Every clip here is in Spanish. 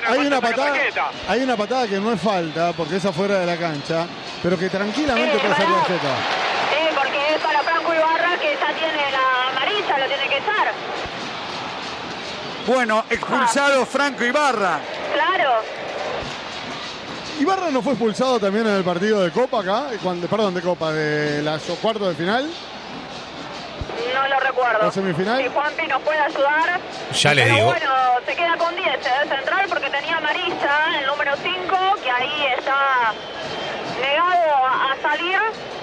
hay una patada que no es falta, porque es afuera de la cancha, pero que tranquilamente puede ser tarjeta. Porque es para Franco Ibarra, que ya tiene la amarilla, lo tiene que echar. Bueno, expulsado Franco Ibarra. Claro. ¿Ibarra no fue expulsado también en el partido de Copa acá? De los cuartos de final. No lo recuerdo. ¿La semifinal? Si Juanpi nos puede ayudar. Ya les digo. Bueno, se queda con 10 de central porque tenía amarilla, el número 5, que ahí está negado a salir.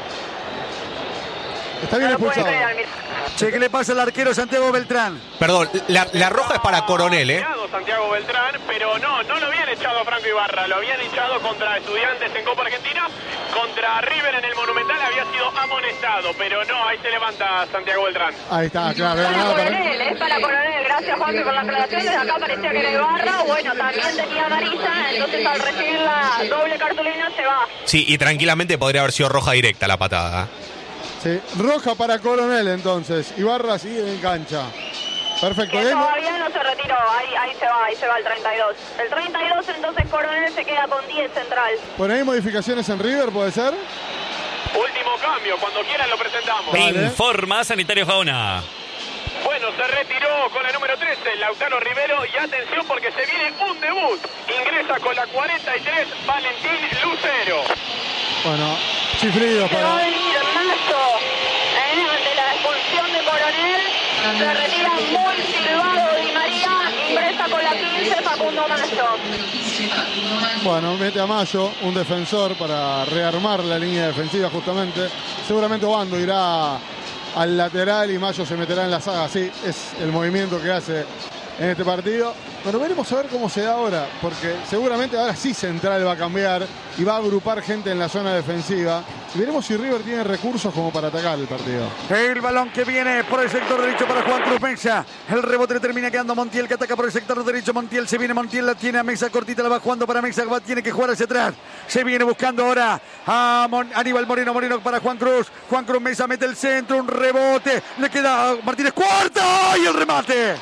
Está bien expulsado. Che, ¿qué le pasa al arquero Santiago Beltrán? Perdón, la roja es para Coronel, ¿eh? Santiago Beltrán, pero no lo habían echado a Franco Ibarra, lo habían echado contra Estudiantes en Copa Argentina, contra River en el Monumental había sido amonestado, pero no, ahí se levanta Santiago Beltrán. Ahí está, claro. Es para Coronel, gracias Juanpi por la aclaración, desde acá parecía que era Ibarra, bueno, también tenía amarilla, entonces al recibir la doble cartulina se va. Sí, y tranquilamente podría haber sido roja directa la patada. Sí, roja para Coronel entonces. Ibarra sigue en cancha. Perfecto. Que todavía no se retiró, ahí se va el 32. El 32 entonces Coronel se queda con 10 central. ¿Por ahí modificaciones en River puede ser? Último cambio, cuando quieran lo presentamos. Vale. Informa Sanitario Fauna. Bueno, se retiró con la número 13, Lautaro Rivero, y atención porque se viene un debut. Ingresa con la 43, Valentín Lucero. Bueno, chiflido Se va a para... venir Mazo, ante la expulsión de Coronel. Se retira muy silbado Di María, ingresa con la 15 Facundo Mazo. Bueno, mete a Mayo, un defensor para rearmar la línea defensiva justamente. Seguramente Obando irá al lateral y Mayo se meterá en la saga. Sí, es el movimiento que hace en este partido. Bueno, veremos a ver cómo se da ahora, porque seguramente ahora sí Central va a cambiar y va a agrupar gente en la zona defensiva. Y veremos si River tiene recursos como para atacar el partido. El balón que viene por el sector derecho para Juan Cruz Mesa. El rebote le termina quedando Montiel, que ataca por el sector derecho. Montiel se viene, Montiel la tiene a Mesa cortita, la va jugando para Mesa, tiene que jugar hacia atrás. Se viene buscando ahora a Aníbal Moreno, Moreno para Juan Cruz Mesa mete el centro, un rebote, le queda a Martínez Cuarta y el remate.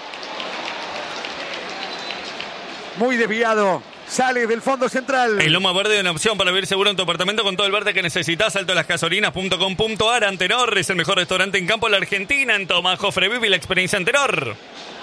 Muy desviado. Sale del fondo central. El Loma Verde es una opción para vivir seguro en tu apartamento con todo el verde que necesitas. Altolasgasolinas.com.ar. Antenor es el mejor restaurante en campo de la Argentina. En Tomás Jofre vive la experiencia Antenor.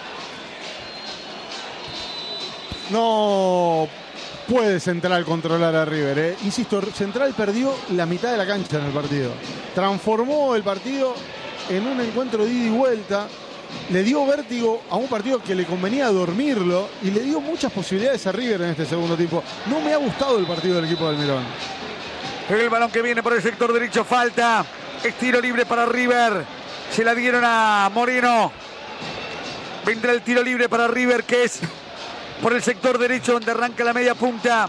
No puede Central controlar a River, ¿eh? Insisto, Central perdió la mitad de la cancha en el partido. Transformó el partido en un encuentro de ida y vuelta. Le dio vértigo a un partido que le convenía dormirlo y le dio muchas posibilidades a River en este segundo tiempo. No me ha gustado el partido del equipo del Mirón. El balón que viene por el sector derecho, falta. Es tiro libre para River. Se la dieron a Moreno. Vendrá el tiro libre para River, que es por el sector derecho donde arranca la media punta.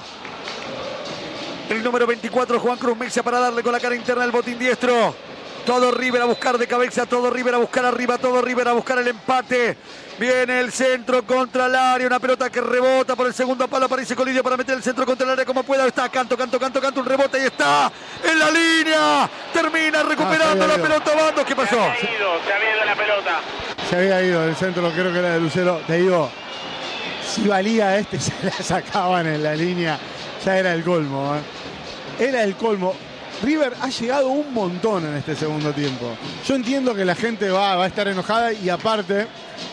El número 24, Juan Cruz Mesa, para darle con la cara interna al botín diestro. Todo River a buscar de cabeza, todo River a buscar arriba, todo River a buscar el empate. Viene el centro contra el área, una pelota que rebota por el segundo palo, aparece Colidio para meter el centro contra el área como pueda. Está Canto, un rebote y está en la línea. Termina recuperando la pelota Obando. ¿Qué pasó? Se había ido la pelota. Se había ido el centro, creo que era de Lucero. Te digo, si valía se la sacaban en la línea, ya era el colmo, ¿eh? Era el colmo. River ha llegado un montón en este segundo tiempo. Yo entiendo que la gente va a estar enojada y aparte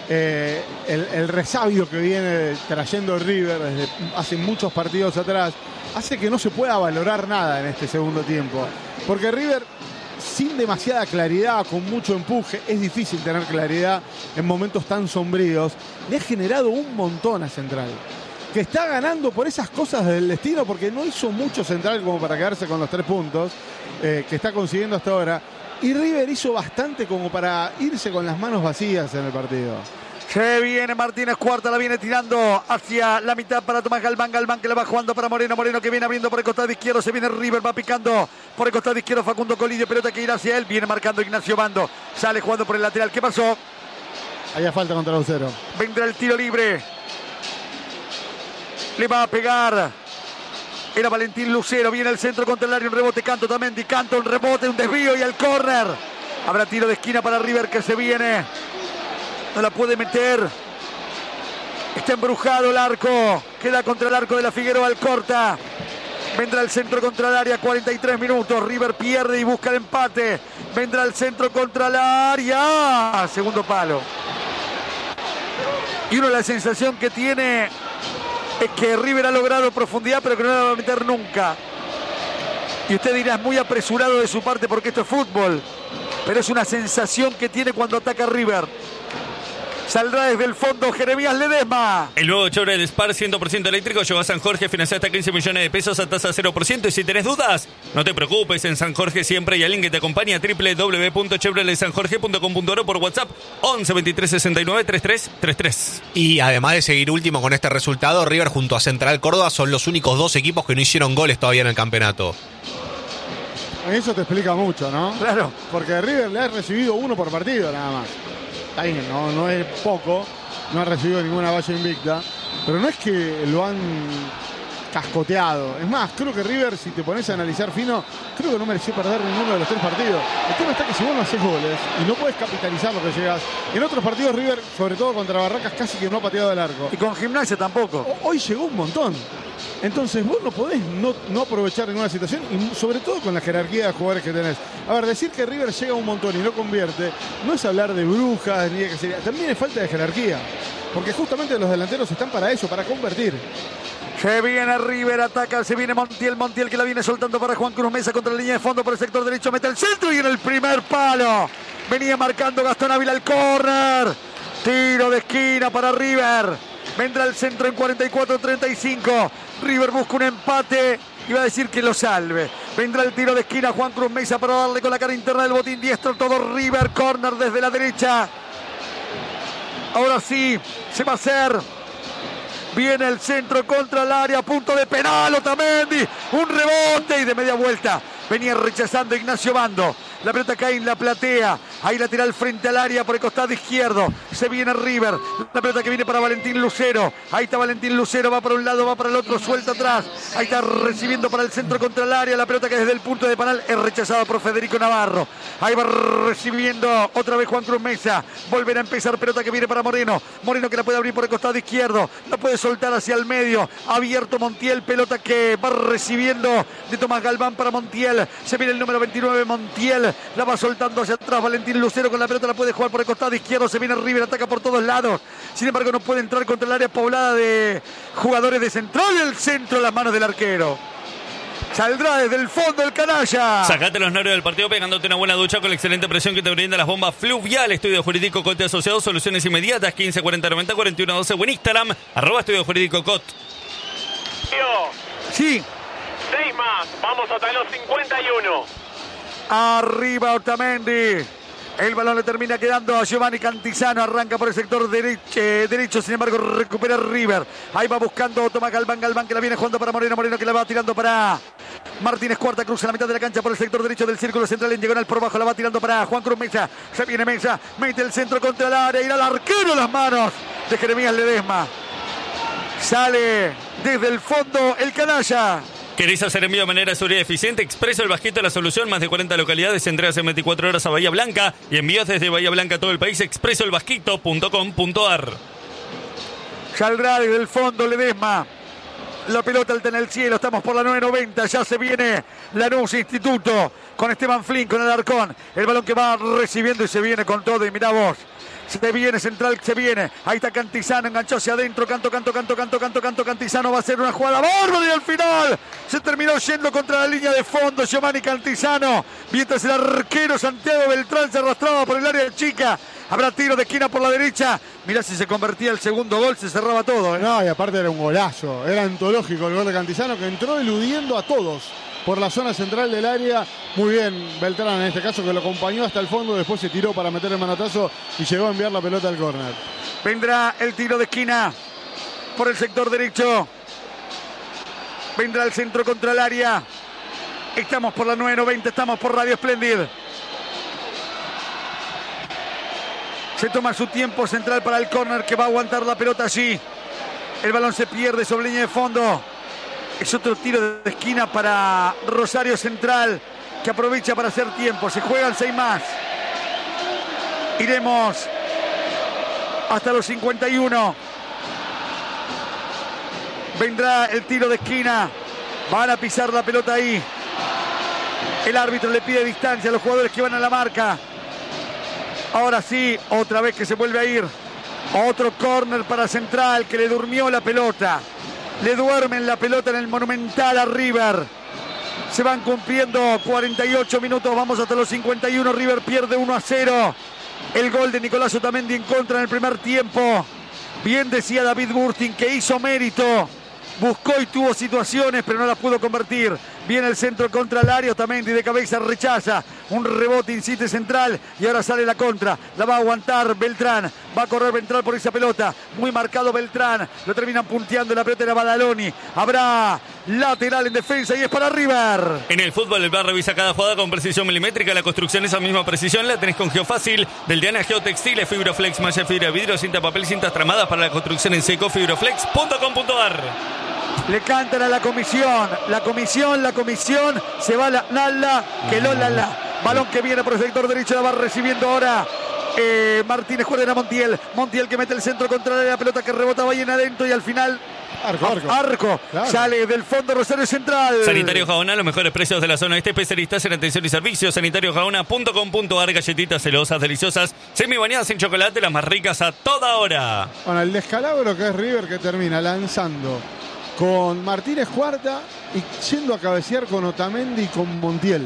el resabio que viene trayendo River desde hace muchos partidos atrás hace que no se pueda valorar nada en este segundo tiempo. Porque River, sin demasiada claridad, con mucho empuje, es difícil tener claridad en momentos tan sombríos, le ha generado un montón a Central, que está ganando por esas cosas del destino, porque no hizo mucho Central como para quedarse con los 3 puntos que está consiguiendo hasta ahora, y River hizo bastante como para irse con las manos vacías en el partido. Se viene Martínez Cuarta, la viene tirando hacia la mitad para Tomás Galván, Galván que la va jugando para Moreno, Moreno que viene abriendo por el costado izquierdo, se viene River, va picando por el costado izquierdo Facundo Colidio, pelota que irá hacia él, viene marcando Ignacio Bando, sale jugando por el lateral. ¿Qué pasó? Había falta contra Lucero. Vendrá el tiro libre. Le va a pegar. Era Valentín Lucero. Viene el centro contra el área. Un rebote. Canto también. Canto. Un rebote. Un desvío y el córner. Habrá tiro de esquina para River que se viene. No la puede meter. Está embrujado el arco. Queda contra el arco de la Figueroa Alcorta. Vendrá el centro contra el área, 43 minutos. River pierde y busca el empate. Vendrá el centro contra el área. Segundo palo. Y uno la sensación que tiene es que River ha logrado profundidad, pero que no la va a meter nunca. Y usted dirá, es muy apresurado de su parte porque esto es fútbol. Pero es una sensación que tiene cuando ataca River. Saldrá desde el fondo Jeremías Ledesma. El nuevo Chevrolet Spar 100% eléctrico llegó a San Jorge, financia hasta 15 millones de pesos a tasa 0%. Y si tenés dudas, no te preocupes, en San Jorge siempre hay alguien que te acompaña. www.chevroletsanjorge.com.ar o por WhatsApp 11 23 69 33 33. Y además de seguir último con este resultado, River junto a Central Córdoba son los únicos dos equipos que no hicieron goles todavía en el campeonato. Eso te explica mucho, ¿no? Claro. Porque River le ha recibido uno por partido nada más. Está bien, no es poco, no ha recibido ninguna valla invicta, pero no es que lo han cascoteado. Es más, creo que River, si te pones a analizar fino, creo que no mereció perder ninguno de los 3 partidos. El tema está que si vos no haces goles y no puedes capitalizar lo que llegas, en otros partidos River, sobre todo contra Barracas, casi que no ha pateado el arco. Y con Gimnasia tampoco. Hoy llegó un montón. Entonces vos no podés no aprovechar ninguna situación, y sobre todo con la jerarquía de jugadores que tenés. A ver, decir que River llega un montón y no convierte, no es hablar de brujas, ni de que sería. También es falta de jerarquía. Porque justamente los delanteros están para eso, para convertir. Se viene River, ataca, se viene Montiel que la viene soltando para Juan Cruz Mesa contra la línea de fondo por el sector derecho, mete el centro y en el primer palo. Venía marcando Gastón Ávila el córner. Tiro de esquina para River. Vendrá el centro en 44-35. River busca un empate. Iba a decir que lo salve. Vendrá el tiro de esquina Juan Cruz Mesa para darle con la cara interna del botín diestro. Todo River, córner desde la derecha. Ahora sí, se va a hacer. Viene el centro contra el área, punto de penal, Otamendi, un rebote y de media vuelta. Venía rechazando Ignacio Bando. La pelota cae en la platea. Ahí lateral frente al área por el costado izquierdo. Se viene River. La pelota que viene para Valentín Lucero. Ahí está Valentín Lucero. Va para un lado, va para el otro. Suelta atrás. Ahí está recibiendo para el centro contra el área. La pelota que desde el punto de penal es rechazada por Federico Navarro. Ahí va recibiendo otra vez Juan Cruz Mesa. Volverá a empezar. Pelota que viene para Moreno. Moreno que la puede abrir por el costado izquierdo. La puede soltar hacia el medio. Abierto Montiel. Pelota que va recibiendo de Tomás Galván para Montiel. Se viene el número 29 Montiel. La va soltando hacia atrás Valentín Lucero con la pelota, la puede jugar por el costado izquierdo. Se viene River, ataca por todos lados. Sin embargo no puede entrar contra el área poblada de jugadores de Central. El centro, las manos del arquero. Saldrá desde el fondo el canalla. Sacate los nervios del partido pegándote una buena ducha con la excelente presión que te brinda las bombas Fluvial. Estudio Jurídico Cote Asociados, soluciones inmediatas. 15 40 90 41 12 o en Instagram @Estudio Jurídico Cot. Sí. 6 más, vamos hasta los 51. Arriba Otamendi. El balón le termina quedando a Giovanni Cantizano. Arranca por el sector derecho. Sin embargo, recupera River. Ahí va buscando Tomás Galván. Galván que la viene jugando para Moreno. Moreno que la va tirando para Martínez Cuarta. Cruz en la mitad de la cancha por el sector derecho del círculo central. En diagonal por bajo. La va tirando para Juan Cruz Mesa. Se viene Mesa. Mete el centro contra el área. Irá al arquero las manos de Jeremías Ledesma. Sale desde el fondo el canalla. ¿Querés hacer envío de manera segura y eficiente? Expreso el Basquito la solución. Más de 40 localidades. Entregas en 24 horas a Bahía Blanca. Y envíos desde Bahía Blanca a todo el país. expresoelbasquito.com.ar. Saldrá desde el fondo Ledesma. La pelota alta en el cielo. Estamos por la 9:90. Ya se viene Lanús Instituto. Con Esteban Flynn, con el Alarcón. El balón que va recibiendo y se viene con todo. Y mirá vos. Se viene Central, se viene. Ahí está Cantizano, enganchó hacia adentro. Canto. Cantizano va a hacer una jugada bárbara y al final se terminó yendo contra la línea de fondo Giovanni Cantizano. Mientras el arquero Santiago Beltrán se arrastraba por el área chica. Habrá tiro de esquina por la derecha. Mirá si se convertía el segundo gol, se cerraba todo. No, y aparte era un golazo. Era antológico el gol de Cantizano, que entró eludiendo a todos por la zona central del área. Muy bien Beltrán en este caso, que lo acompañó hasta el fondo. Después se tiró para meter el manotazo y llegó a enviar la pelota al córner. Vendrá el tiro de esquina por el sector derecho. Vendrá el centro contra el área. Estamos por la 9:90, estamos por Radio Splendid. Se toma su tiempo Central para el córner, que va a aguantar la pelota allí. El balón se pierde sobre línea de fondo. Es otro tiro de esquina para Rosario Central, que aprovecha para hacer tiempo. Se juegan 6 más. Iremos hasta los 51. Vendrá el tiro de esquina. Van a pisar la pelota ahí. El árbitro le pide distancia a los jugadores que van a la marca. Ahora sí, otra vez que se vuelve a ir. Otro córner para Central, que le durmió la pelota. Le duermen la pelota en el Monumental a River. Se van cumpliendo 48 minutos. Vamos hasta los 51. River pierde 1-0. El gol de Nicolás Otamendi en contra en el primer tiempo. Bien decía David Burstin que hizo mérito. Buscó y tuvo situaciones, pero no las pudo convertir. Viene el centro contra el área. Otamendi de cabeza rechaza. Un rebote, insiste Central. Y ahora sale la contra. La va a aguantar Beltrán. Va a correr Beltrán por esa pelota. Muy marcado Beltrán. Lo terminan punteando. La pelota era Badaloni. Habrá lateral en defensa y es para River. En el fútbol, el VAR revisa cada jugada con precisión milimétrica. La construcción, esa misma precisión, la tenés con Geofácil. Del Diana Geotextiles, Fibroflex, malla fibra, vidrio, cinta papel, cintas tramadas para la construcción en seco. Fibroflex.com.ar. Le cantan a la comisión. La comisión. Se va la Nala. Que Lola. Balón que viene por el sector derecho. La va recibiendo ahora Martínez. Juega a Montiel. Montiel que mete el centro contra la pelota que rebotaba ahí en adentro. Y al final Arco. Claro. Sale del fondo Rosario Central. Sanitario Jaona, los mejores precios de la zona este. Especialistas en atención y servicios. Sanitariojaona.com.ar. Galletitas celosas, deliciosas, semibañadas en chocolate, las más ricas a toda hora. Bueno, el descalabro que es River, que termina lanzando con Martínez Cuarta y yendo a cabecear con Otamendi y con Montiel.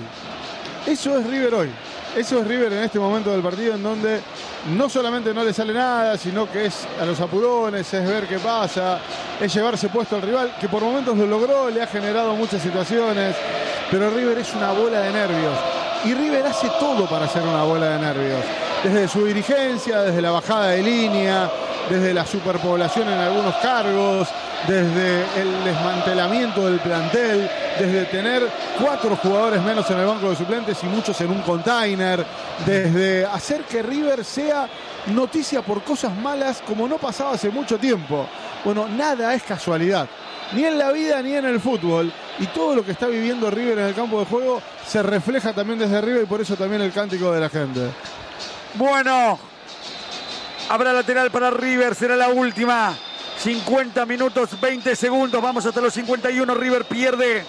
Eso es River hoy. Eso es River en este momento del partido, en donde no solamente no le sale nada, sino que es a los apurones, es ver qué pasa, es llevarse puesto al rival, que por momentos lo logró, le ha generado muchas situaciones, pero River es una bola de nervios. Y River hace todo para ser una bola de nervios. Desde su dirigencia, desde la bajada de línea, desde la superpoblación en algunos cargos, desde el desmantelamiento del plantel, desde tener 4 jugadores menos en el banco de suplentes y muchos en un container, desde hacer que River sea noticia por cosas malas como no pasaba hace mucho tiempo. Bueno, nada es casualidad, ni en la vida ni en el fútbol, y todo lo que está viviendo River en el campo de juego se refleja también desde arriba, y por eso también el cántico de la gente. Bueno, habrá lateral para River, será la última. 50 minutos, 20 segundos, vamos hasta los 51. River pierde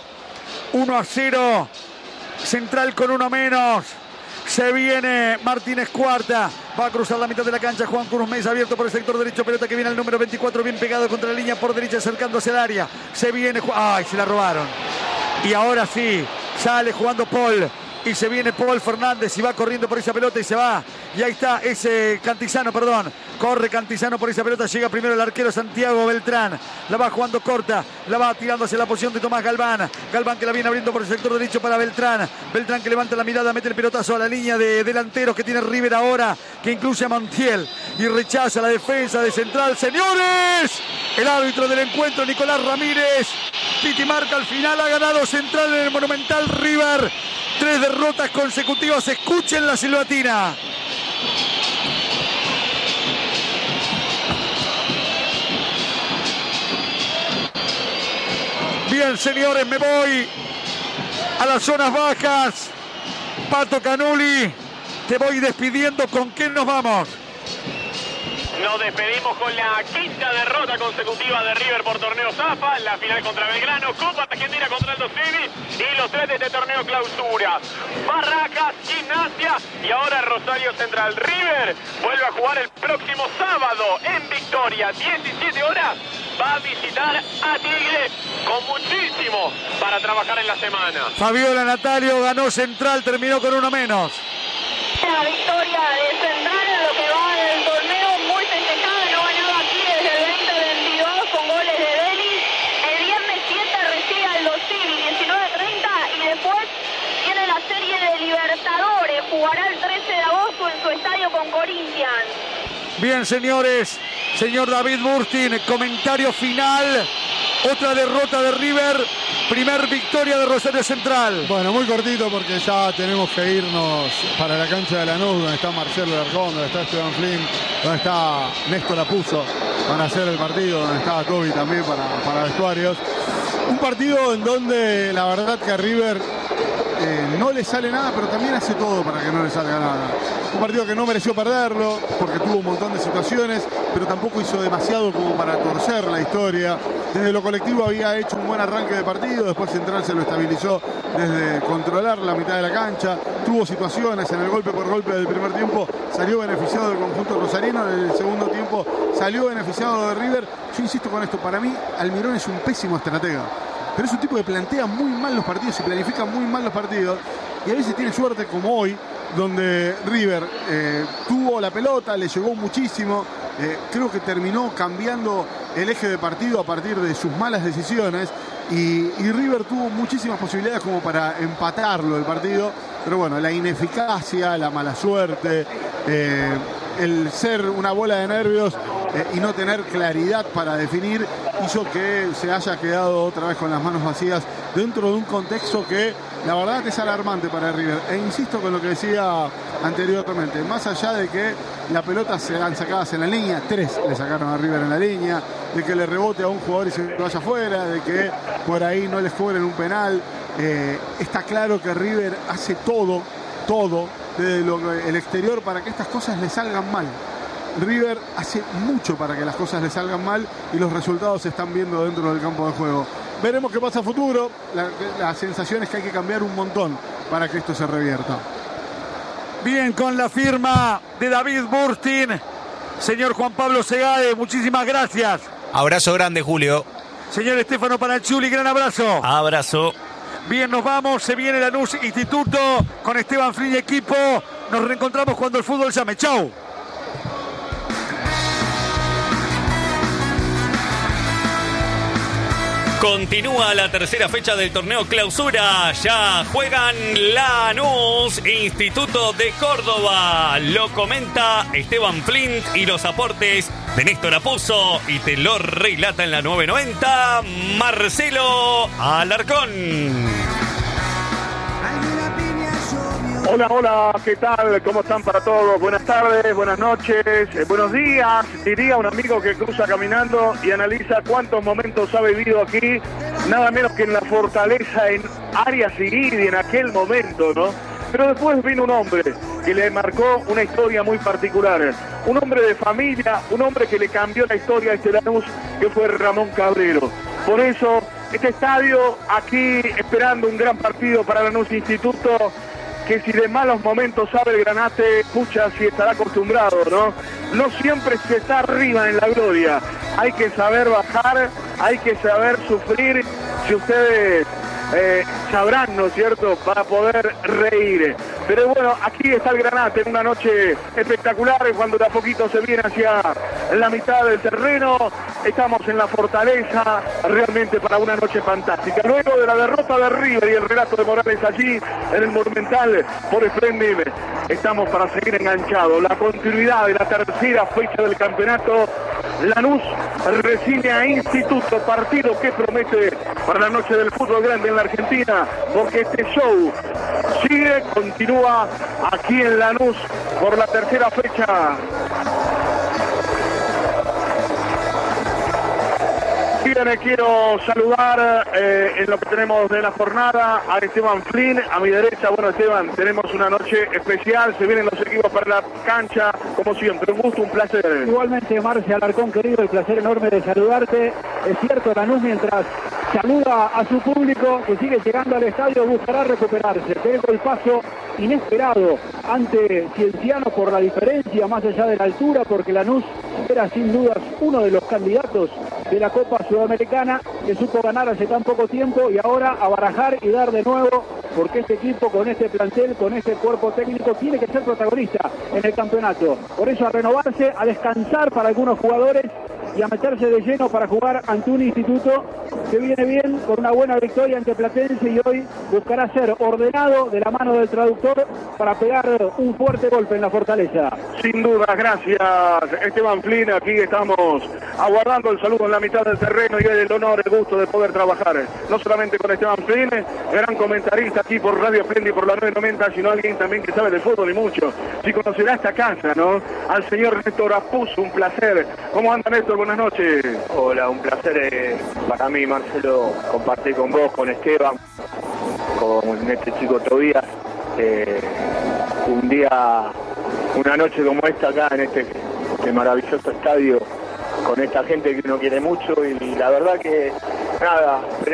1-0. Central con 1 menos. Se viene Martínez Cuarta. Va a cruzar la mitad de la cancha. Juan Cruz Mesa abierto por el sector derecho. Pelota que viene al número 24. Bien pegado contra la línea por derecha, acercándose al área. Se viene. ¡Ay! Se la robaron. Y ahora sí. Sale jugando Paul. Y se viene Paul Fernández y va corriendo por esa pelota y se va. Y ahí está ese Cantizano, perdón. Corre Cantizano por esa pelota. Llega primero el arquero Santiago Beltrán. La va jugando corta. La va tirando hacia la posición de Tomás Galván. Galván que la viene abriendo por el sector derecho para Beltrán. Beltrán que levanta la mirada, mete el pelotazo a la línea de delanteros que tiene River ahora, que incluye a Montiel. Y rechaza la defensa de Central. ¡Señores! El árbitro del encuentro, Nicolás Ramírez. Piti marca al final. Ha ganado Central en el Monumental. River. 3 derrotas consecutivas. Escuchen la silbatina. Bien, señores, me voy a las zonas bajas. Pato Canuli, te voy despidiendo. ¿Con quién nos vamos? Nos despedimos con la 5ª derrota consecutiva de River por torneo Zafa, la final contra Belgrano, Copa Argentina contra Aldo Civi y los 3 de este torneo Clausura. Barracas, Gimnasia y ahora Rosario Central. River vuelve a jugar el próximo sábado en Victoria, 17 horas. Va a visitar a Tigre con muchísimo para trabajar en la semana. Fabiola Natalio ganó Central, terminó con 1 menos. La victoria de Central en lo que va del torneo, muy festejada, no ganaba aquí desde el 2022 con goles de Delis. El viernes 7 recibe al Aldo Civi, 19:30, y después tiene la serie de Libertadores. Jugará el 13 de agosto en su estadio con Corinthians. Bien, señores, señor David Burstin, comentario final. Otra derrota de River, primer victoria de Rosario Central. Bueno, muy cortito porque ya tenemos que irnos para la cancha de Lanús, donde está Marcelo Larcón, donde está Esteban Flynn, donde está Néstor Apuzzo para hacer el partido, donde está Toby también para vestuarios. Un partido en donde la verdad que a River no le sale nada, pero también hace todo para que no le salga nada. Un partido que no mereció perderlo, porque tuvo un montón de situaciones, pero tampoco hizo demasiado como para torcer la historia. Desde lo colectivo había hecho un buen arranque de partido, después Central se lo estabilizó desde controlar la mitad de la cancha. Tuvo situaciones en el golpe por golpe del primer tiempo, salió beneficiado del conjunto rosarino, en el segundo tiempo salió beneficiado de River. Yo insisto con esto, para mí Almirón es un pésimo estratega, pero es un tipo que plantea muy mal los partidos y planifica muy mal los partidos, y a veces tiene suerte como hoy, donde River tuvo la pelota, le llegó muchísimo, creo que terminó cambiando el eje de partido a partir de sus malas decisiones, y River tuvo muchísimas posibilidades como para empatarlo el partido, pero bueno, la ineficacia, la mala suerte, el ser una bola de nervios y no tener claridad para definir hizo que se haya quedado otra vez con las manos vacías dentro de un contexto que la verdad es alarmante para River. E insisto con lo que decía anteriormente, más allá de que la pelota se dan sacadas en la línea, 3 le sacaron a River en la línea, de que le rebote a un jugador y se vaya afuera, de que por ahí no les cobren un penal, está claro que River hace todo desde el exterior para que estas cosas le salgan mal. River hace mucho para que las cosas le salgan mal y los resultados se están viendo dentro del campo de juego. Veremos qué pasa a futuro. La sensación es que hay que cambiar un montón para que esto se revierta. Bien, con la firma de David Burstin, señor Juan Pablo Segade, muchísimas gracias. Abrazo grande, Julio. Señor Estefano Panachuli, gran abrazo. Abrazo. Bien, nos vamos, se viene Lanús Instituto con Esteban Flin y equipo. Nos reencontramos cuando el fútbol llame. Chau. Continúa la tercera fecha del torneo Clausura. Ya juegan Lanús, Instituto de Córdoba. Lo comenta Esteban Flint y los aportes de Néstor Aposo. Y te lo relata en la 990 Marcelo Alarcón. Hola, ¿qué tal? ¿Cómo están para todos? Buenas tardes, buenas noches, buenos días, diría un amigo que cruza caminando y analiza cuántos momentos ha vivido aquí, nada menos que en la Fortaleza, en Arias Iridi, en aquel momento, ¿no? Pero después vino un hombre que le marcó una historia muy particular, un hombre de familia, un hombre que le cambió la historia a este Lanús, que fue Ramón Cabrero. Por eso, este estadio aquí esperando un gran partido para Lanús Instituto, que si de malos momentos sabe el Granate, pucha, si estará acostumbrado, ¿no? No siempre se está arriba en la gloria. Hay que saber bajar, hay que saber sufrir. Si ustedes sabrán, ¿no es cierto?, para poder reír. Pero bueno, aquí está el Granate en una noche espectacular, cuando de a poquito se viene hacia la mitad del terreno. Estamos en la Fortaleza, realmente para una noche fantástica. Luego de la derrota de River y el relato de Morales allí en el Monumental por Splendid, estamos para seguir enganchados. La continuidad de la tercera fecha del campeonato. Lanús recibe a Instituto, partido que promete para la noche del fútbol grande en la Argentina, porque este show sigue, continúa aquí en Lanús por la tercera fecha. Bien, quiero saludar en lo que tenemos de la jornada a Esteban Flin, a mi derecha. Bueno, Esteban, tenemos una noche especial, se vienen los equipos para la cancha, como siempre, un gusto, un placer. Igualmente, Marce Alarcón, querido, el placer enorme de saludarte. Es cierto, Lanús, mientras saluda a su público que sigue llegando al estadio, buscará recuperarse. Pegó el paso inesperado ante Cienciano por la diferencia, más allá de la altura, porque Lanús era sin dudas uno de los candidatos de la Copa Sudamericana, que supo ganar hace tan poco tiempo, y ahora a barajar y dar de nuevo, porque este equipo con este plantel, con este cuerpo técnico, tiene que ser protagonista en el campeonato. Por eso a renovarse, a descansar para algunos jugadores y a meterse de lleno para jugar ante un Instituto que viene bien, con una buena victoria ante Platense, y hoy buscará ser ordenado de la mano del traductor para pegar un fuerte golpe en la Fortaleza. Sin duda, gracias Esteban Flin. Aquí estamos aguardando el saludo en la mitad del terreno y el honor, el gusto de poder trabajar no solamente con Esteban Flin, gran comentarista aquí por Radio Splendid y por la 990, sino alguien también que sabe de fútbol y mucho. Si conocerá esta casa, ¿no? Al señor Néstor Aposo, un placer. ¿Cómo anda, Néstor? Buenas noches. Hola, un placer para mí, Marcelo, compartir con vos, con Esteban, con este chico Tobías. Un día una noche como esta acá en este maravilloso estadio con esta gente que uno quiere mucho y la verdad que nada.